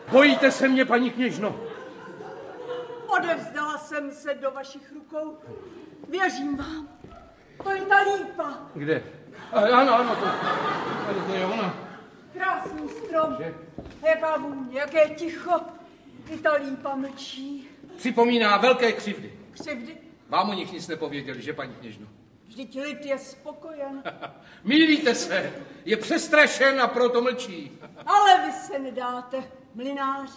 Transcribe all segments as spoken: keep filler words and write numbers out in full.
Bojíte se mě, paní kněžno? Odevzdala jsem se do vašich rukou. Věřím vám. To je ta lípa. Kde? Ano, ano, to, tady to je ona. Krásný strom. Že? Jaká vůně, jaké ticho. I ta lípa mlčí. Připomíná velké křivdy. Křivdy? Vám o nich nic nepověděli, že, paní kněžno? Vždyť lid je spokojen. Mýlíte se. Je přestrašen a proto mlčí. Ale vy se nedáte, mlynář.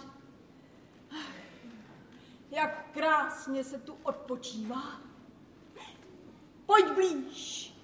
Jak krásně se tu odpočívá. Pojď blíž.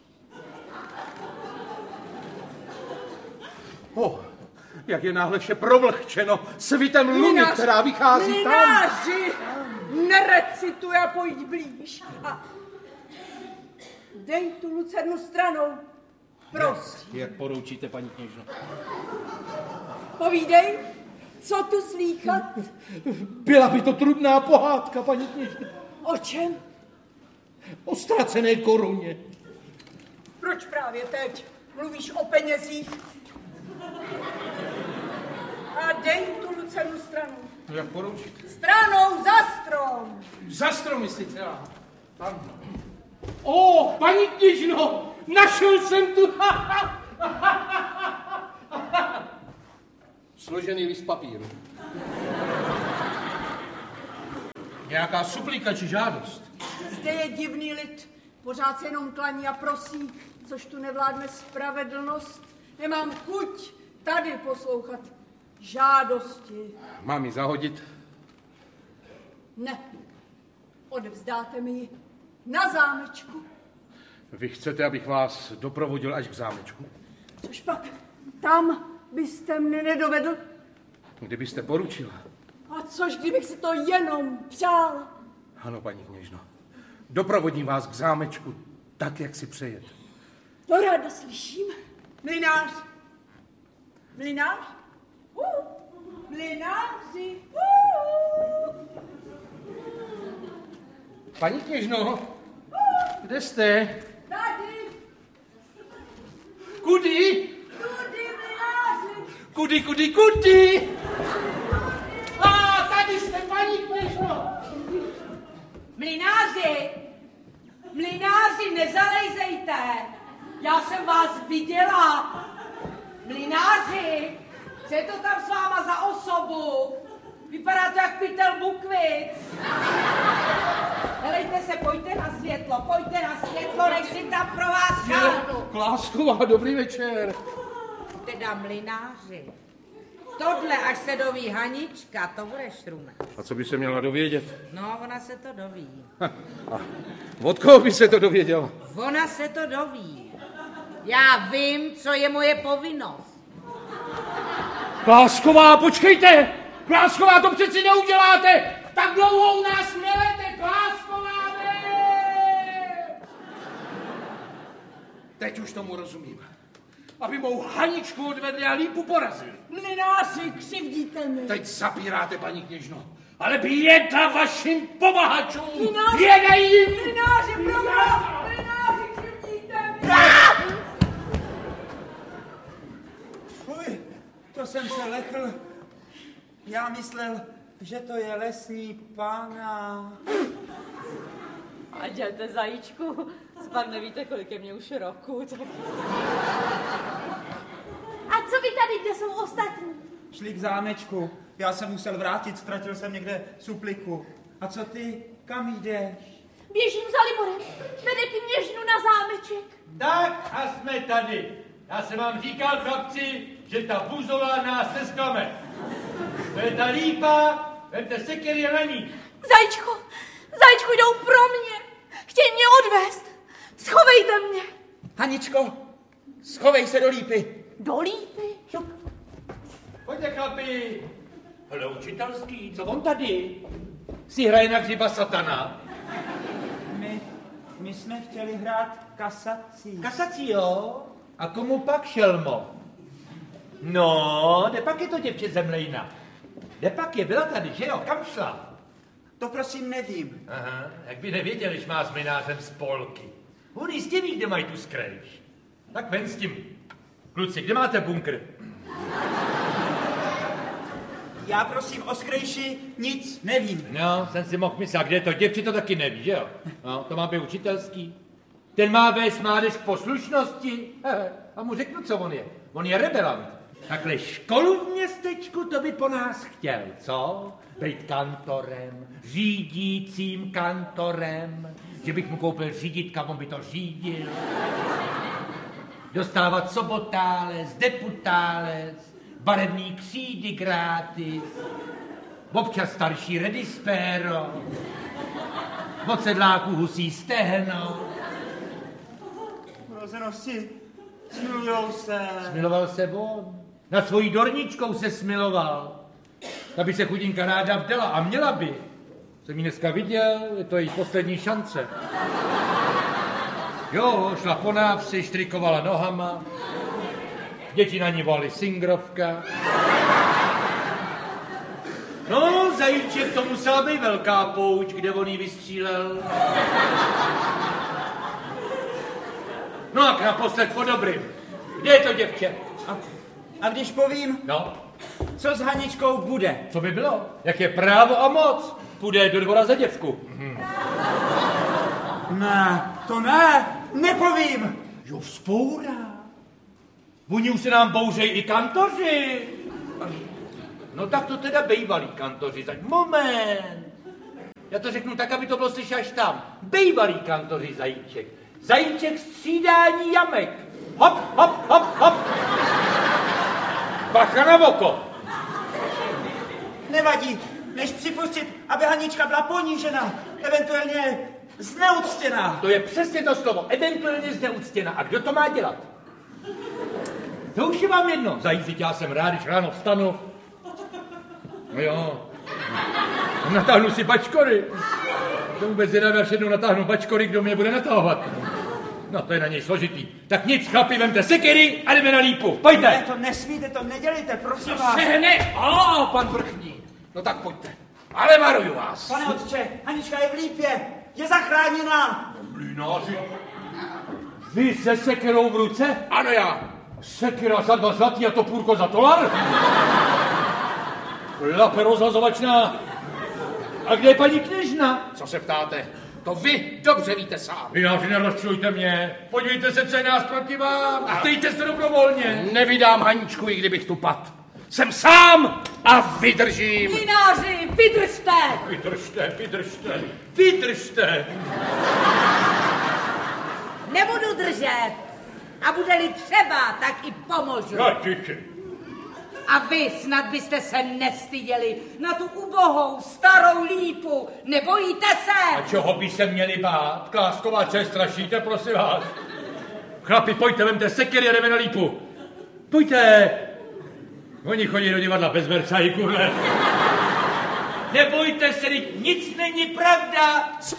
Oh, jak je náhle vše provlhčeno svitem luny, která vychází mlynáři, tam. Nerecituj a pojď blíž. A dej tu lucernu stranou, prosím. Jak poroučíte, paní kněžno? Povídej, co tu slýchat? Byla by to trudná pohádka, paní kněžno. O čem? O ztracené koruně. Proč právě teď mluvíš o penězích? A dej tu lucernu stranou. No jak poroučíte? Stranou za strom. Za strom, myslíte? Tam. O, paní kněžno, našel jsem tu. Složený list papíru. Nějaká suplika či žádost? Zde je divný lid. Pořád se jenom klaní a prosí, což tu nevládne spravedlnost. Nemám chuť tady poslouchat žádosti. Mám ji zahodit? Ne. Odevzdáte mi ji na zámečku. Vy chcete, abych vás doprovodil až k zámečku? Což pak tam byste mne nedovedl? Kdybyste poručila. A což, kdybych si to jenom přál? Ano, paní kněžno. Doprovodím vás k zámečku tak, jak si přejete. To ráda slyším. Mlynář. Mlynář? Uh. Mlynáři. Uh. Paní kněžno, kde jste? Tady. Kudy? Kudy, mlynáři. Kudy, kudy, kudy? A tady jste, paní kněžno. Mlynáři, mlynáři, nezalejzejte. Já jsem vás viděla. Mlynáři, co je to tam s váma za osobu? Vypadá to jak pytel Bukvic. Helejte se, pojďte na světlo, pojďte na světlo, nech si tam pro vás šáhnu. Klásková, dobrý večer. Teda mlynáři, tohle, až se doví Hanička, to bude šrume. A co by se měla dovědět? No, ona se to doví. A od koho by se to dověděla? Ona se to doví. Já vím, co je moje povinnost. Klásková, počkejte! Klásková, to přeci neuděláte! Tak dlouho u nás nelete, Klásková, ne! Teď už tomu rozumím. Aby mou Haničku odvedli a lípu porazili. Mlynáři, křivdíte mi. Teď zapíráte, paní kněžno. Ale běda vašim pomahačům! Mlynáři, běda jim! Mlynáři, proboha! Mlynáři, křivdíte mi! Fuj, to jsem se lechl. Já myslel, že to je lesní pána. A dělte, zajíčku, pak nevíte, kolik je mě už roku. Tak... A co vy tady, kde jsou ostatní? Šli k zámečku. Já jsem musel vrátit, ztratil jsem někde supliku. A co ty? Kam jdeš? Běžím za Liborem. Vede kněžnu na zámeček. Tak a jsme tady. Já jsem vám říkal, chlapci, že ta buzola nás nesklame. To je ta lípa, vemte sekery a na ní. Zajíčku, zajíčku, jdou pro mě. Chtějí mě odvést. Schovejte mě. Haničko, schovej se do lípy. Do lípy? Pojďte, chlapi. Hele, učitelský, co on tady? Si hraje na hřiba satana. My, my jsme chtěli hrát kasací. Kasací, jo? A komu pak, šelmo? No, kde pak je to děvče Zemlejna? Kde pak je? Byla tady, že jo? Kam šla? To prosím nevím. Aha, jak by nevěděl, když má s mlynářem spolky. On jistě ví, kde mají tu skrejš. Tak ven s tím. Kluci, kde máte bunkr? Já prosím o skrejši nic nevím. No, jsem si mohl myslet, kde je to děvče, to taky neví, že jo? No, to má být učitelský. Ten má vést mládež k poslušnosti. A mu řeknu, co on je. On je rebelant. Takhle školu v městečku, to by po nás chtěl, co? Být kantorem, řídícím kantorem, že bych mu koupil řídítka, on by to řídil. Dostávat sobotález, deputález, barevný křídy gratis, občas starší redispéro, od sedláků husí stehno. Rozenosti, smilujou se. Smiloval se on. Nad svojí dorničkou se smiloval. Ta by se chudinka ráda vdala a měla by. Jsem ji dneska viděl, je to její poslední šance. Jo, šla po návsi, štrikovala nohama. Děti na ní volali singrovka. No, zajíček, to musela být velká pouť, kde on jí vystřílel. No a naposled po dobrým. Kde je to děvče? A, a když povím, No, co s Haničkou bude? co by bylo? Jak je právo a moc? Půjde do dvora za děvku. Ne, to ne, nepovím. Jo, vzpoura. Oni už se nám bouřejí i kantoři. No tak to teda bejvalí kantoři. Zač... Moment. Já to řeknu tak, aby to bylo slyšet až tam. Bejvalí kantoři, zajíček. Zajíček střídání jamek. Hop, hop, hop, hop. Bacha na oko. Nevadí, než připustit, aby Hanička byla ponížena, eventuálně zneuctěná. To je přesně to slovo. Eventuálně zneuctěna. A kdo to má dělat? To už je vám jedno. Zajízdit, já jsem rád, když ráno vstanu. No jo. Natáhnu si bačkory. To vůbec nedává, až jednou natáhnu bačkory, kdo mě bude natahovat. No to je na něj složitý. Tak nic, chlapi, vemte sekery a jdeme na lípu. Pojďte. Ne, to nesmíte, to nedělejte, prosím vás. Sehne! O, pan vrchní. No tak pojďte. Ale varuju vás. Pane otče, Hanička je v lípě, je zachráněná. Mlýnáři, vy se sekerou v ruce? Ano já. Sekera za dva zlatý a topůrko za tolar? Lape rozhazovačná. A kde je paní kněžna? Co se ptáte? To vy dobře víte sám. Mlýnáři, nerozčilujte mě. Podívejte se, co je nás proti vám. A stejte se dobrovolně. Nevydám Haničku, i kdybych tu pad. Jsem sám a vydržím. Mlynáři, vydržte! Vydržte, vydržte, vydržte. Nebudu držet. A bude-li třeba, tak i pomůžu. Ratiči. A vy snad byste se nestyděli na tu ubohou starou lípu. Nebojíte se? A čeho by se měli bát? Klásková, co je strašíte, prosím vás. Chlapi, pojďte, vemte sekery a jdeme na lípu. Pojďte. Oni chodí do divadla bez veršajku, ne? Nebojte se, nic není pravda.